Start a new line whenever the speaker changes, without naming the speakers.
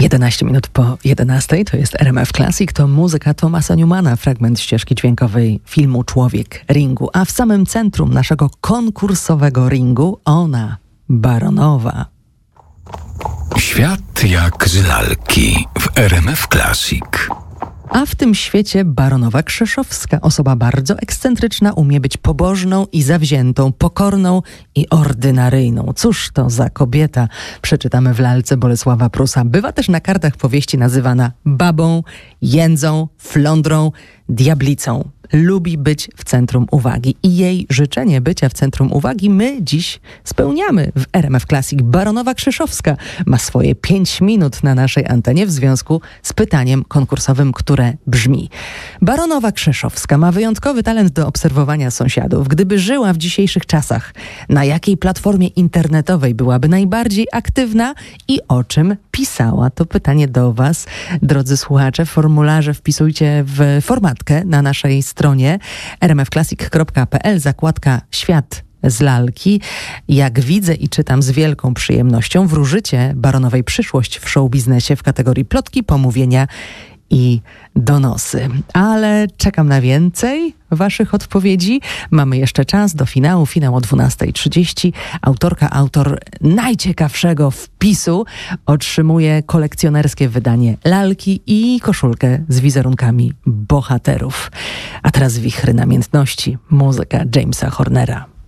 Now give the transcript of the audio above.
11 minut po 11 to jest RMF Classic, to muzyka Thomasa Newmana, fragment ścieżki dźwiękowej filmu Człowiek ringu, a w samym centrum naszego konkursowego ringu ona, Baronowa.
Świat jak z lalki w RMF Classic.
A w tym świecie Baronowa Krzeszowska, osoba bardzo ekscentryczna, umie być pobożną i zawziętą, pokorną i ordynaryjną. Cóż to za kobieta? Przeczytamy w lalce Bolesława Prusa. Bywa też na kartach powieści nazywana babą, jędzą, flądrą, diablicą. Lubi być w centrum uwagi i jej życzenie bycia w centrum uwagi my dziś spełniamy w RMF Classic. Baronowa Krzeszowska ma swoje 5 minut na naszej antenie w związku z pytaniem konkursowym, które brzmi: Baronowa Krzeszowska ma wyjątkowy talent do obserwowania sąsiadów. Gdyby żyła w dzisiejszych czasach, na jakiej platformie internetowej byłaby najbardziej aktywna i o czym pisała? To pytanie do was, drodzy słuchacze. Formularze wpisujcie w formatkę na naszej stronie rmfclassic.pl, zakładka Świat z lalki. Jak widzę i czytam z wielką przyjemnością, wróżycie Baronowej przyszłość w showbiznesie w kategorii plotki, pomówienia i donosy. Ale czekam na więcej waszych odpowiedzi. Mamy jeszcze czas do finału. Finał o 12:30. Autor najciekawszego wpisu otrzymuje kolekcjonerskie wydanie lalki i koszulkę z wizerunkami bohaterów. A teraz wichry namiętności. Muzyka Jamesa Hornera.